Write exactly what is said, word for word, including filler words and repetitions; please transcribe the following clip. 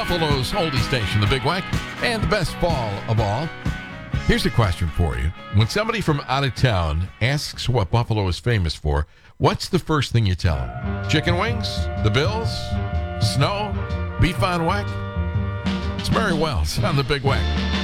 Buffalo's oldie station, the Big Wack, and the best ball of all. Here's a question for you. When somebody from out of town asks what Buffalo is famous for, what's the first thing you tell them? Chicken wings? The Bills? Snow? Beef on Wack? It's Mary Wells on the Big Wack.